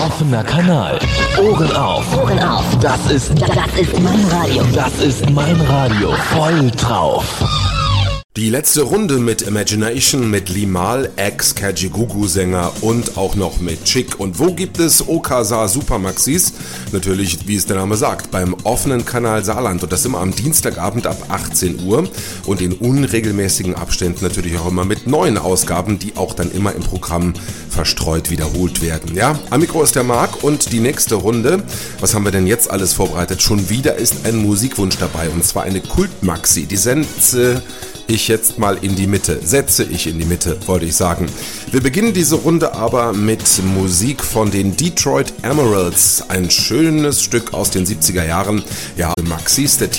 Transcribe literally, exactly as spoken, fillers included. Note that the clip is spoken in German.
Offener Kanal. Ohren auf. Ohren auf. Das ist, Das ist mein Radio. das ist mein Radio. Voll drauf. Die letzte Runde mit Imagination, mit Limahl, Ex-Kajagoogoo-Sänger und auch noch mit Chick. Und wo gibt es Okasa Supermaxis? Natürlich, wie es der Name sagt, beim offenen Kanal Saarland. Und das immer am Dienstagabend ab achtzehn Uhr und in unregelmäßigen Abständen natürlich auch immer mit neuen Ausgaben, die auch dann immer im Programm verstreut wiederholt werden. Ja, am Mikro ist der Marc und die nächste Runde, was haben wir denn jetzt alles vorbereitet? Schon wieder ist ein Musikwunsch dabei und zwar eine Kultmaxi. Die setze ich jetzt mal in die Mitte, setze ich in die Mitte, wollte ich sagen. Wir beginnen diese Runde aber mit Musik von den Detroit Emeralds. Ein schönes Stück aus den siebziger Jahren. Ja, Maxis, der